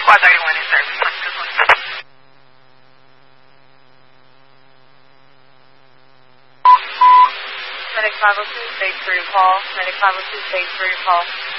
431 in service. Good one. Medic 502, stage 3 to call. Medic 502, stage 3 to call.